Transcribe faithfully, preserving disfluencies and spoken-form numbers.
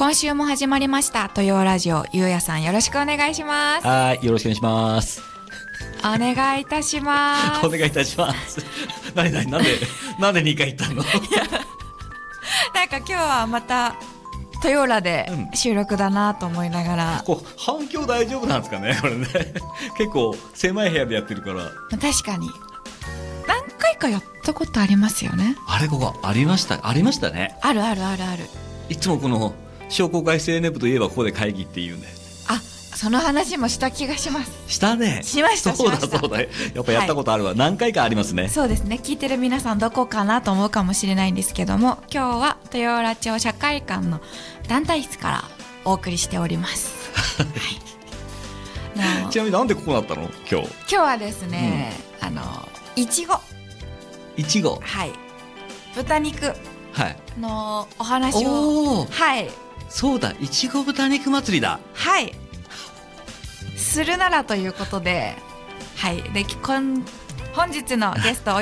今週も始まりました豊洋ラジオ。ゆうやさんよろしくお願いします。 はい、よろしくお願いします。 お願いいたしますお願いいたします何何なんでなんでにかい言ったの？いやなんか今日はまた豊洋ラで収録だなと思いながら、 うん、こう反響大丈夫なんですかねこれね結構狭い部屋でやってるから。 確かに何回かやったことありますよね。 あれここありましたありましたね。 あるあるあるある。いつもこの商工会青年部といえばここで会議って言うんだよね。 あ、その話もした気がします。 したね。 しましたそうだそうだ。やっぱやったことあるわ、はい、何回かありますね。 そうですね。聞いてる皆さんどこかなと思うかもしれないんですけども、今日は豊洋町社会館の団体室からお送りしておりますはい、ちなみになんでここだったの今日？ 今日はですね、うん、あのいちごいちご、 はい、豚肉のお話を、 はい、 はい、 そうだ、いちご豚肉祭りだ。 はい、するならということで、はい、で本日のゲスト